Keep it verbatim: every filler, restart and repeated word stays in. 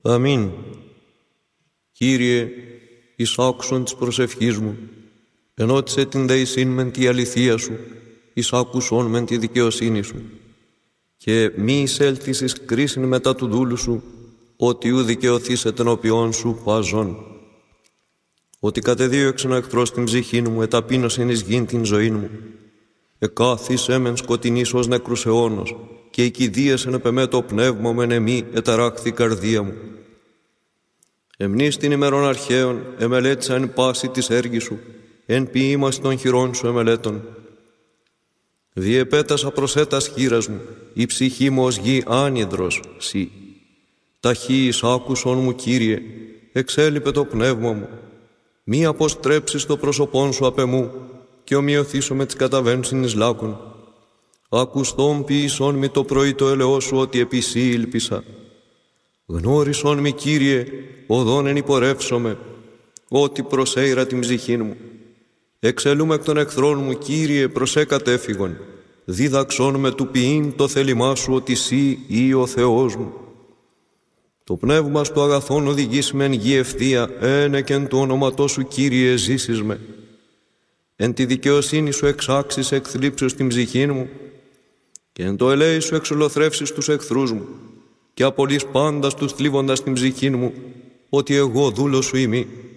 Αμήν. Κύριε, εις άκουσον της προσευχής μου, ενώτισε την δεησύν μεν τη αληθεία σου, εις άκουσον μεν τη δικαιοσύνη σου, και μη εισέλθεις εις κρίσιν μετά του δούλου σου, ότι ου δικαιωθείς ενώπιόν σου παζών. Ότι κατεδίωξεν ο εχθρός την ψυχήν μου, εταπείνωσεν εις γην την ζωήν μου. Εκάθισέ μεν σκοτεινής ως νεκρούς αιώνος, και οικηδίασεν επ' εμέ το πνεύμα μεν εμή, εταράχθη η καρδία μου. Εμνείς την ημερών αρχαίων, εμελέτησα εν πάση της έργης σου, εν ποίημας των χειρών σου εμελέτων. Διεπέτασα προσέτας χείρας μου, η ψυχή μου ως γη άνυδρος, σύ. Ταχύ εις άκουσον μου, Κύριε, εξέλιπε το πνεύμα μου. Μη αποστρέψεις το πρόσωπόν σου απ' εμού, και ομοιωθήσω με τις καταβαίνουσιν εις λάκων. Ακουστόν ποιησόν μη το πρωί το ελαιός σου, ότι επί σύ ήλπισα. Γνώρισον μη, Κύριε, οδόν εν υπορεύσομαι, ότι προσέειρα την ψυχήν μου. Εξελούμε εκ των εχθρών μου, Κύριε, προσέ κατέφυγον. Δίδαξόν με του ποιήν το θέλημά σου, ότι σύ ή ο Θεός μου. Το πνεύμα στο αγαθόν οδηγείς με εν γη ευθεία, ένε και εν του όνοματό σου, Κύριε, ζήσεις με. Εν τη δικαιοσύνη σου εξάξεις εκθλίψεως την ψυχήν μου, και εν το ελέη σου εξολοθρεύσεις τους εχθρούς μου, και απολύς πάντας τους θλίβοντας την ψυχήν μου, ότι εγώ δούλος σου είμαι.